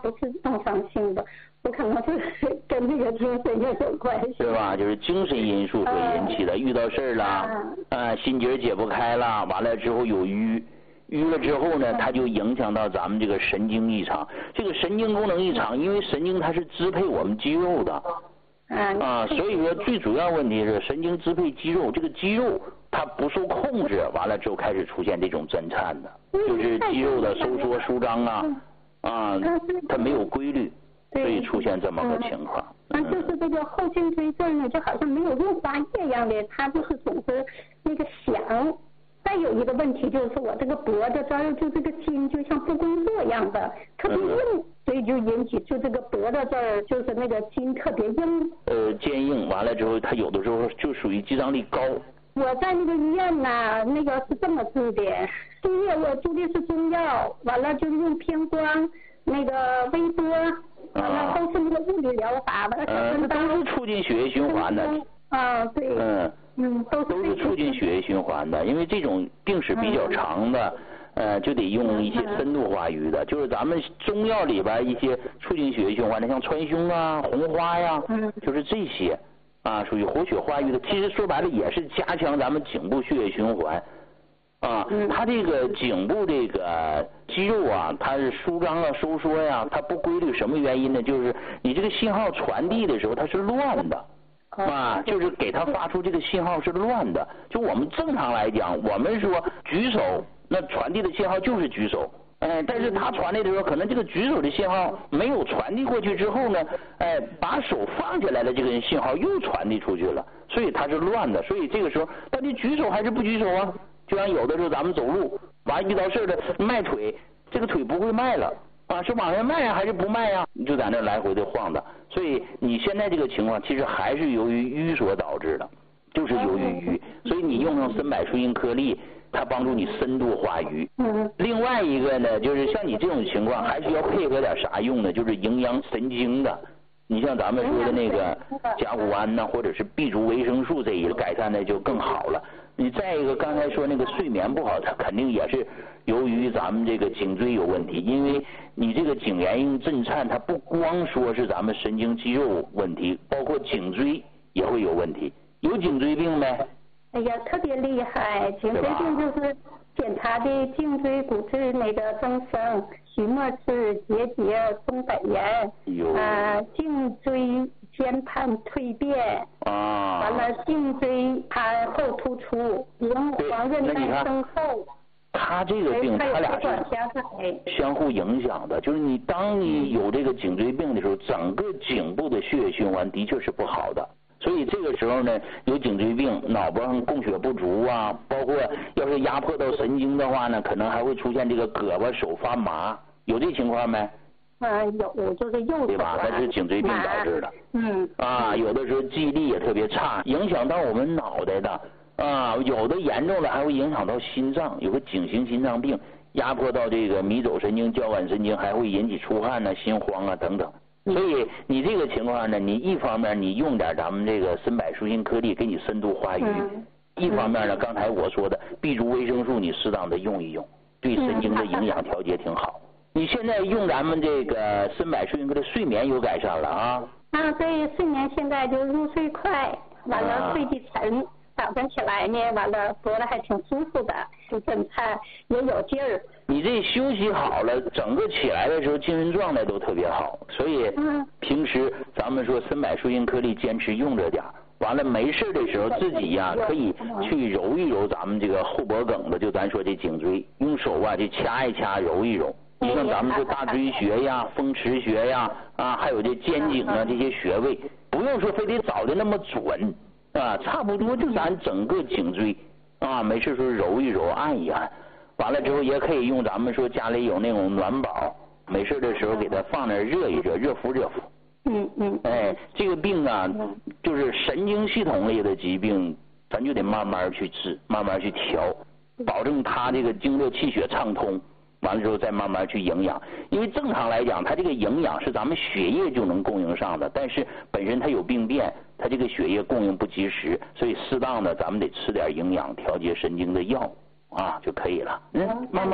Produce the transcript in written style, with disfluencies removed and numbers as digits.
不是正常性的，我可能是跟那个精神也有关系。 是吧？就是精神因素所引起的，遇到事儿了，心结解不开了，完了之后有瘀了之后呢，它就影响到咱们这个神经异常。这个神经功能异常，因为神经它是支配我们肌肉的。所以说最主要问题是神经支配肌肉，这个肌肉它不受控制，完了之后开始出现这种震颤的，就是肌肉的收缩舒张它没有规律，所以出现这么个情况。 就是这个后颈椎这儿呢，就好像没有润滑液一样的，它就是总是那个响。再有一个问题就是我这个脖子这儿就这个筋就像不工作一样的，特别硬，所以就引起就这个脖子这儿就是那个筋特别硬。 坚硬，完了之后它有的时候就属于肌张力高。 我在那个医院呢，那个是这么治的，第一我注的是中药，完了就是用偏光、那个微波，完了都是那个物理疗法的。 那都是促进血液循环的。 对。 都是促进血液循环的，因为这种病史比较长的，就得用一些深度化瘀的，就是咱们中药里边一些促进血液循环的，像川芎啊、红花呀，就是这些属于活血化瘀的。其实说白了也是加强咱们颈部血液循环。它这个颈部这个肌肉它是舒张收缩呀，它不规律，什么原因呢？就是你这个信号传递的时候它是乱的。就是给它发出这个信号是乱的。就我们正常来讲，我们说举手，那传递的信号就是举手，但是它传递的时候，可能这个举手的信号没有传递过去之后呢，把手放下来的这个信号又传递出去了，所以它是乱的。所以这个时候到底举手还是不举手啊？就像有的时候咱们走路完遇到事的迈腿，这个腿不会迈了。是往下迈还是不迈呀？你就在那来回的晃的，所以你现在这个情况其实还是由于瘀所导致的，就是由于瘀，所以你用上参柏树阴颗粒，它帮助你深度化瘀。另外一个呢，就是像你这种情况，还是要配合点啥用呢？就是营养神经的。你像咱们说的那个甲钴胺呐，或者是碧竹维生素这一类改善的就更好了。你再一个刚才说那个睡眠不好，它肯定也是由于咱们这个颈椎有问题，因为你这个颈源性震颤，它不光说是咱们神经肌肉问题，包括颈椎也会有问题。有颈椎病没？ 哎呀，特别厉害，颈椎病就是检查的颈椎骨质那个增生、徐末氏结节、松柏炎，颈椎间盘蜕变，完了颈椎盘后突出，黄韧带增厚。 他这个病，他俩是相互影响的。就是当你有这个颈椎病的时候，整个颈部的血液循环的确是不好的。所以这个时候呢，有颈椎病，脑波上供血不足包括要是压迫到神经的话呢，可能还会出现这个胳膊手发麻，有这情况没？ 有，就是右手。 对吧？那是颈椎病导致的。有的时候记忆力也特别差，影响到我们脑袋的。有的严重了还会影响到心脏，有个颈型心脏病，压迫到这个迷走神经、交感神经，还会引起出汗心慌等等。所以你这个情况呢，你一方面你用点咱们这个参柏树阴颗粒给你深度化瘀，一方面呢，刚才我说的碧竹维生素你适当的用一用，对神经的营养调节挺好。你现在用咱们这个参柏树阴颗粒，睡眠有改善了对，睡眠现在就入睡快，完了睡得沉。早上起来呢，完了脖子还挺舒服的，就震颤也有劲儿。 你这休息好了，整个起来的时候精神状态都特别好，所以平时咱们说参柏树阴颗粒坚持用着点，完了没事的时候自己可以去揉一揉咱们这个后脖梗的，就咱说这颈椎，用手就掐一掐揉一揉。你像咱们说大椎穴呀、风池穴呀还有这肩颈这些穴位，不用说非得找的那么准。差不多就咱整个颈椎没事时候揉一揉按一按，完了之后也可以用咱们说家里有那种暖宝，没事的时候给它放那热一热，热敷。这个病就是神经系统类的疾病，咱就得慢慢去治，慢慢去调，保证它这个经络气血畅通，完了之后再慢慢去营养。因为正常来讲它这个营养是咱们血液就能供应上的，但是本身它有病变，它这个血液供应不及时，所以适当的咱们得吃点营养调节神经的药就可以了。慢慢